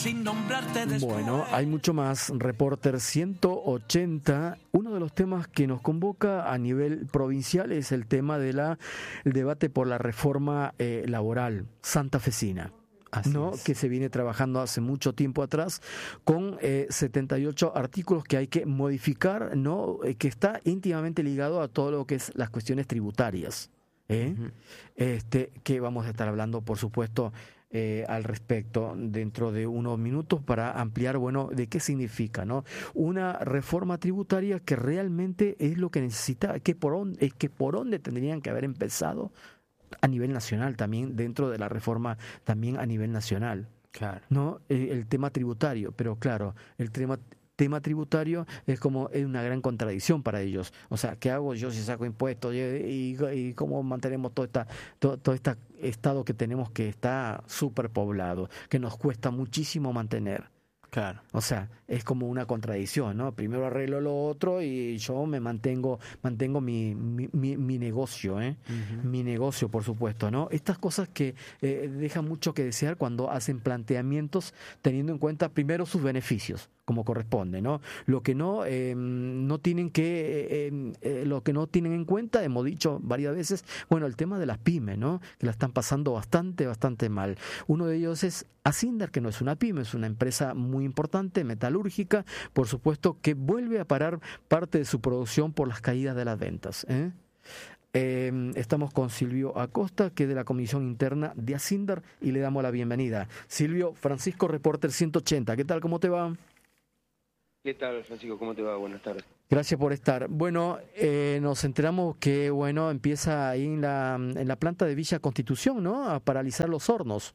sin nombrarte después. Bueno, hay mucho más. Reporter 180. Uno de los temas que nos convoca a nivel provincial es el tema de el debate por la reforma laboral santafesina. ¿No? Que se viene trabajando hace mucho tiempo atrás con 78 artículos que hay que modificar, ¿no? Que está íntimamente ligado a todo lo que es las cuestiones tributarias, Uh-huh. Que vamos a estar hablando, por supuesto, al respecto dentro de unos minutos para ampliar, bueno, de qué significa, ¿no? Una reforma tributaria que realmente es lo que necesita, que por dónde tendrían que haber empezado a nivel nacional también, dentro de la reforma también a nivel nacional. Claro. ¿No? El tema tributario, pero claro, el tema tributario es una gran contradicción para ellos. O sea, ¿qué hago yo si saco impuestos y cómo mantenemos todo este estado que tenemos que está superpoblado, que nos cuesta muchísimo mantener? Claro. O sea, es como una contradicción, ¿no? Primero arreglo lo otro y yo me mantengo mi negocio, Uh-huh. Mi negocio, por supuesto, ¿no? Estas cosas que dejan mucho que desear cuando hacen planteamientos teniendo en cuenta primero sus beneficios, como corresponde, ¿no? Lo que no tienen en cuenta, hemos dicho varias veces, bueno, el tema de las pymes, ¿no? Que la están pasando bastante mal. Uno de ellos es Asindar, que no es una pyme, es una empresa muy importante, metalúrgica, por supuesto, que vuelve a parar parte de su producción por las caídas de las ventas. Estamos con Silvio Acosta, que es de la Comisión Interna de Asindar, y le damos la bienvenida. Silvio, Francisco, Reporter 180, ¿qué tal? ¿Cómo te va? ¿Qué tal, Francisco? ¿Cómo te va? Buenas tardes. Gracias por estar. Bueno, nos enteramos que empieza ahí en la planta de Villa Constitución, ¿no? A paralizar los hornos.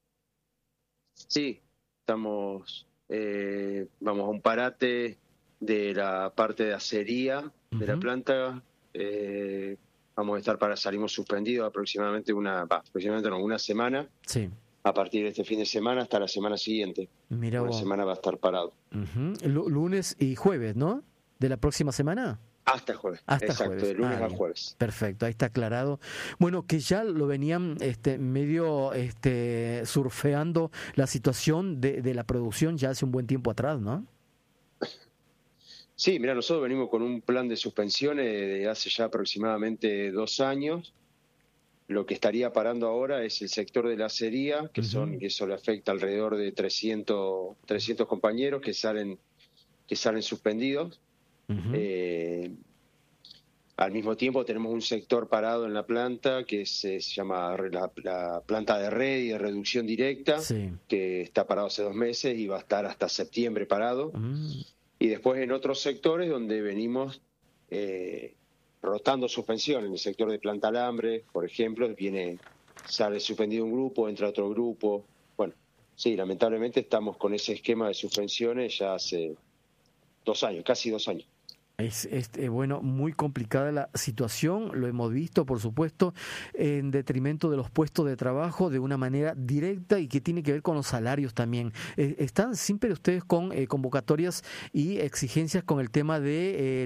Sí, vamos a un parate de la parte de acería de la planta. Vamos a estar salimos suspendidos aproximadamente una semana. Sí. A partir de este fin de semana hasta la semana siguiente. Mira una vos. semana va a estar parado. Lunes y jueves, ¿no? ¿De la próxima semana? Hasta jueves. Exacto, jueves. de lunes a jueves. Perfecto, ahí está aclarado. Bueno, que ya lo venían medio surfeando la situación de la producción ya hace un buen tiempo atrás, ¿no? Sí, mira, nosotros venimos con un plan de suspensiones de hace ya aproximadamente 2 años. Lo que estaría parando ahora es el sector de la acería, que eso le afecta alrededor de 300 compañeros que salen suspendidos. Al mismo tiempo tenemos un sector parado en la planta que se llama la planta de red y de reducción directa, sí, que está parado hace 2 meses y va a estar hasta septiembre parado. Y después en otros sectores donde venimos rotando suspensión. En el sector de planta alambre, por ejemplo, sale suspendido un grupo, entra otro grupo. Bueno, sí, lamentablemente estamos con ese esquema de suspensiones ya hace 2 años, casi 2 años. Es muy complicada la situación, lo hemos visto, por supuesto, en detrimento de los puestos de trabajo de una manera directa y que tiene que ver con los salarios también. ¿Están siempre ustedes con convocatorias y exigencias con el tema de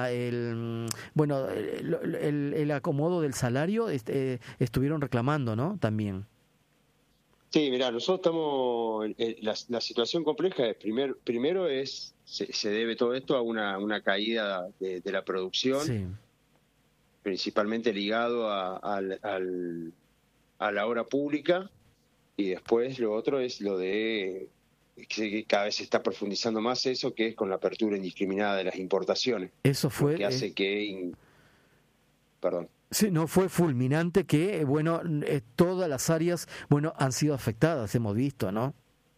el acomodo del salario? Estuvieron reclamando, ¿no? También. Sí, mirá, nosotros estamos, la situación compleja es, primero se debe todo esto a una caída de la producción, sí, principalmente ligado a la obra pública, y después lo otro es lo de que cada vez se está profundizando más eso, que es con la apertura indiscriminada de las importaciones. Eso fue... Lo que hace que... Perdón. Sí, no, fue fulminante que, todas las áreas, han sido afectadas, hemos visto, ¿no?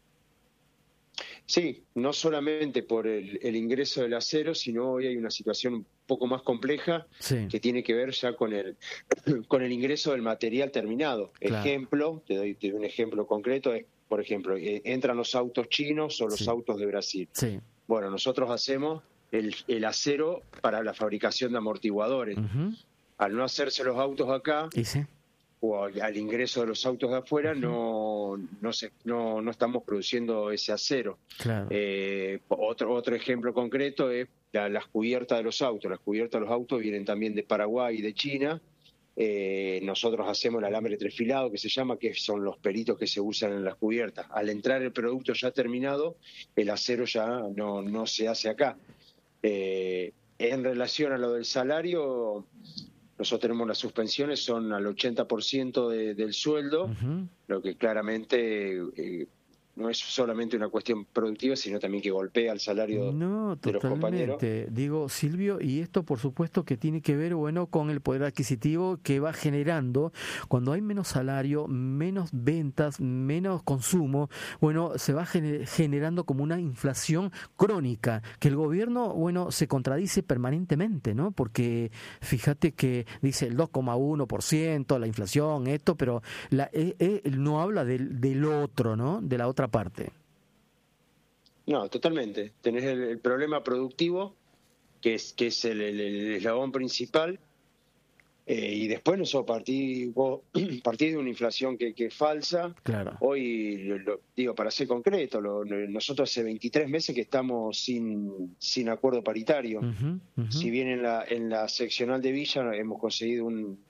Sí, no solamente por el ingreso del acero, sino hoy hay una situación un poco más compleja, sí, que tiene que ver ya con el ingreso del material terminado. Claro. Ejemplo, te doy un ejemplo concreto, por ejemplo, entran los autos chinos o los sí, autos de Brasil. Sí. Bueno, nosotros hacemos el acero para la fabricación de amortiguadores. Al no hacerse los autos acá, sí, o al ingreso de los autos de afuera, no estamos produciendo ese acero. Claro. Otro ejemplo concreto es las cubiertas de los autos. Las cubiertas de los autos vienen también de Paraguay y de China, Nosotros hacemos el alambre trefilado, que se llama, que son los pelitos que se usan en las cubiertas. Al entrar el producto ya terminado, el acero ya no se hace acá. En relación a lo del salario, nosotros tenemos las suspensiones, son al 80% del sueldo, Uh-huh. lo que claramente no es solamente una cuestión productiva, sino también que golpea el salario No, de los compañeros. totalmente. Digo, Silvio, y esto por supuesto que tiene que ver, bueno, con el poder adquisitivo que va generando cuando hay menos salario, menos ventas, menos consumo, bueno, se va generando como una inflación crónica, que el gobierno, bueno, se contradice permanentemente, ¿no? Porque fíjate que dice el 2,1%, la inflación, esto, pero no habla del otro, ¿no? De la otra parte. No, totalmente. Tenés el problema productivo, que es el eslabón principal, y después nosotros partís de una inflación que es falsa. Claro. Hoy, digo, para ser concreto, nosotros hace 23 meses que estamos sin acuerdo paritario. Uh-huh, uh-huh. Si bien en la seccional de Villa hemos conseguido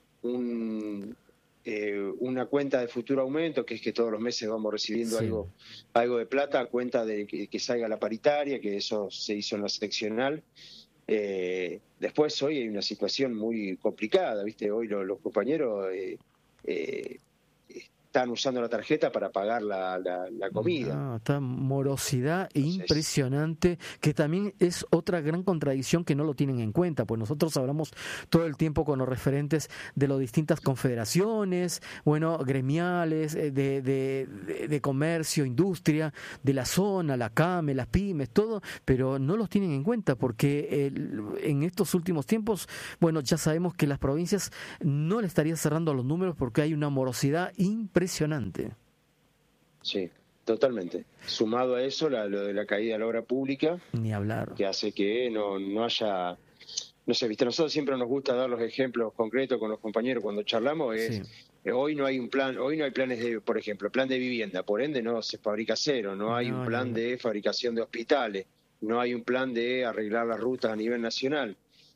una cuenta de futuro aumento, que es que todos los meses vamos recibiendo Sí. algo de plata a cuenta de que salga la paritaria, que eso se hizo en la seccional. Después hoy hay una situación muy complicada, ¿viste? Hoy los compañeros están usando la tarjeta para pagar la comida. No, esta morosidad Entonces, impresionante, que también es otra gran contradicción que no lo tienen en cuenta, pues nosotros hablamos todo el tiempo con los referentes de las distintas confederaciones, bueno, gremiales, de comercio, industria, de la zona, la CAME, las pymes, todo, pero no los tienen en cuenta porque en estos últimos tiempos, bueno, ya sabemos que las provincias no le estarían cerrando los números porque hay una morosidad impresionante. Sí, totalmente. Sumado a eso, lo de la caída de la obra pública, Ni hablar. que hace que no haya, no sé, viste, a nosotros siempre nos gusta dar los ejemplos concretos con los compañeros cuando charlamos, Sí. Hoy no hay un plan, hoy no hay planes de, por ejemplo, plan de vivienda, por ende no se fabrica acero, no hay un plan de fabricación de hospitales, no hay un plan de arreglar las rutas a nivel nacional.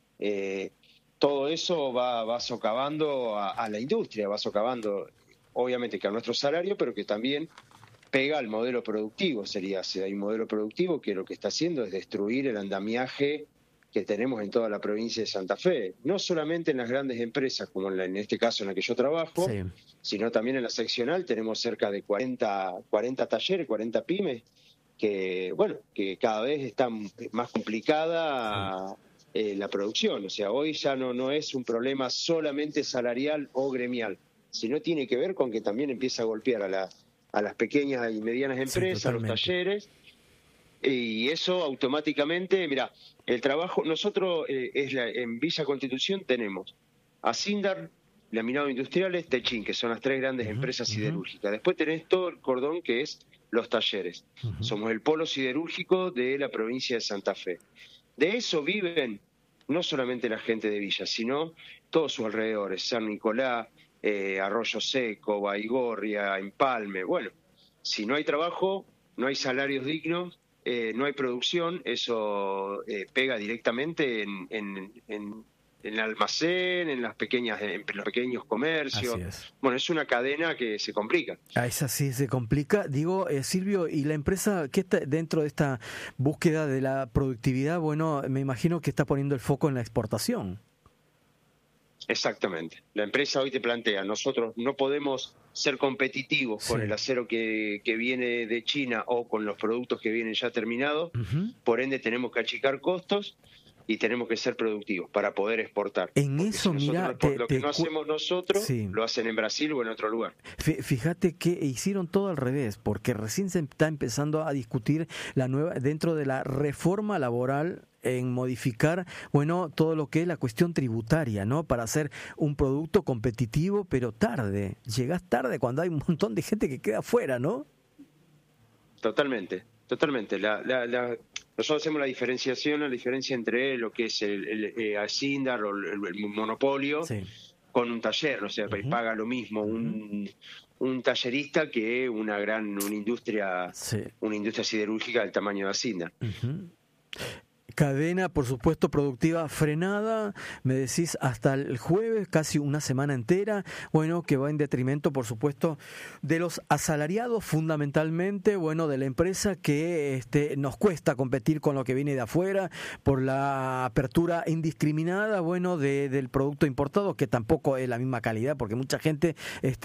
Todo eso va socavando a la industria, va socavando obviamente que a nuestro salario, pero que también pega al modelo productivo. Hay un modelo productivo que lo que está haciendo es destruir el andamiaje que tenemos en toda la provincia de Santa Fe, no solamente en las grandes empresas, como en este caso en la que yo trabajo, Sí. sino también en la seccional tenemos cerca de 40 talleres, 40 pymes, que bueno, que cada vez está más complicada la producción. O sea, hoy ya no es un problema solamente salarial o gremial, sino tiene que ver con que también empieza a golpear a las pequeñas y medianas empresas, Sí, a los talleres, y eso automáticamente, mira, el trabajo, nosotros en Villa Constitución tenemos Asindar, Laminado Industriales, Techín, que son las tres grandes empresas siderúrgicas. Después tenés todo el cordón que es los talleres. Somos el polo siderúrgico de la provincia de Santa Fe. De eso viven no solamente la gente de Villa, sino todos sus alrededores, San Nicolás, Arroyo Seco, Baigorria, Empalme. Bueno, si no hay trabajo, no hay salarios dignos, no hay producción, eso pega directamente en el almacén, en los pequeños comercios. Así es. Bueno, es una cadena que se complica. Esa sí se complica. Digo, Silvio, ¿y la empresa que está dentro de esta búsqueda de la productividad? Bueno, me imagino que está poniendo el foco en la exportación. Exactamente. La empresa hoy te plantea, nosotros no podemos ser competitivos con el acero que viene de China o con los productos que vienen ya terminados, por ende tenemos que achicar costos y tenemos que ser productivos para poder exportar. En porque eso, si mira, lo que no hacemos nosotros, lo hacen en Brasil o en otro lugar. Fíjate que hicieron todo al revés, porque recién se está empezando a discutir la nueva dentro de la reforma laboral en modificar, bueno, todo lo que es la cuestión tributaria, ¿no? Para hacer un producto competitivo, pero tarde. Llegás tarde cuando hay un montón de gente que queda fuera, ¿no? Totalmente. Nosotros hacemos la diferencia entre lo que es el Asindar o el monopolio con un taller, o sea, paga lo mismo un tallerista que una industria siderúrgica del tamaño de Asindar. Cadena, por supuesto, productiva frenada, me decís, hasta el jueves, casi una semana entera, bueno, que va en detrimento, por supuesto, de los asalariados, fundamentalmente, bueno, de la empresa que nos cuesta competir con lo que viene de afuera por la apertura indiscriminada, bueno, del producto importado, que tampoco es la misma calidad, porque mucha gente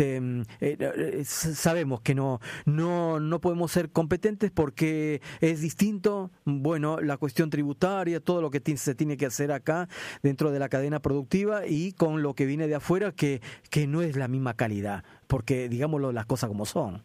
sabemos que no podemos ser competentes porque es distinto, bueno, la cuestión tributaria, todo lo que se tiene que hacer acá dentro de la cadena productiva y con lo que viene de afuera que no es la misma calidad, porque digámoslo las cosas como son.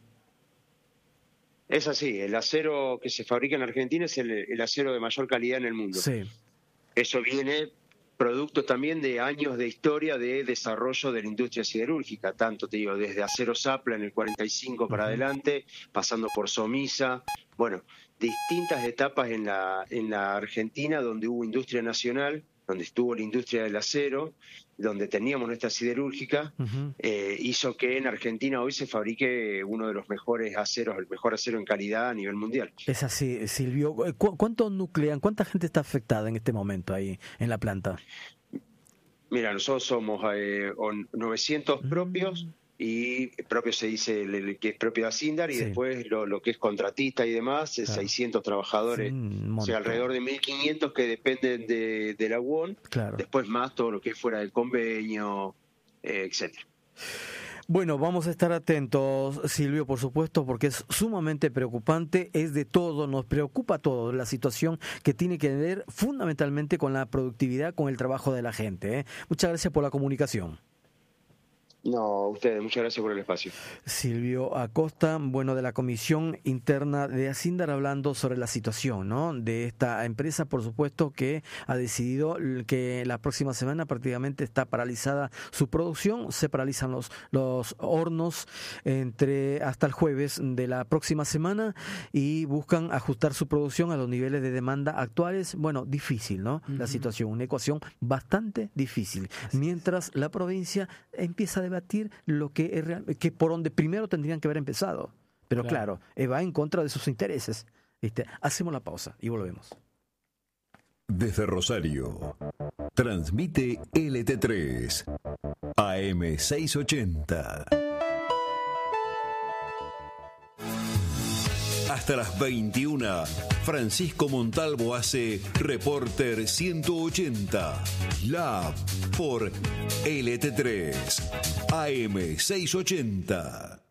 Es así, el acero que se fabrica en Argentina es el acero de mayor calidad en el mundo. Sí. Eso viene producto también de años de historia de desarrollo de la industria siderúrgica, tanto te digo, desde Acero Zapla en el 45 para adelante, pasando por Somisa, bueno, distintas etapas en la Argentina donde hubo industria nacional, donde estuvo la industria del acero, donde teníamos nuestra siderúrgica, hizo que en Argentina hoy se fabrique uno de los mejores aceros, el mejor acero en calidad a nivel mundial. Es así, Silvio. ¿Cuánto nuclean? ¿Cuánta gente está afectada en este momento ahí en la planta? Mira, nosotros somos 900 propios, y propio se dice el que es propio de Asindar, y después lo que es contratista y demás, 600 trabajadores, o sea, alrededor de 1.500 que dependen de la UON, después más todo lo que es fuera del convenio, etcétera. Bueno, vamos a estar atentos, Silvio, por supuesto, porque es sumamente preocupante, es de todo, nos preocupa todo, la situación que tiene que ver fundamentalmente con la productividad, con el trabajo de la gente, ¿eh? Muchas gracias por la comunicación. No, ustedes, muchas gracias por el espacio. Silvio Acosta, bueno, de la Comisión Interna de Asindar, hablando sobre la situación, ¿no?, de esta empresa, por supuesto, que ha decidido que la próxima semana prácticamente está paralizada su producción, se paralizan los hornos hasta el jueves de la próxima semana y buscan ajustar su producción a los niveles de demanda actuales. Bueno, difícil, ¿no?, la situación, una ecuación bastante difícil, mientras la provincia empieza a debatir lo que es real, que por donde primero tendrían que haber empezado, pero claro, va en contra de sus intereses. Hacemos la pausa y volvemos. Desde Rosario transmite LT3 AM 680. Hasta las 21, Francisco Montalvo hace Reporter 180, Lab por LT3, AM 680.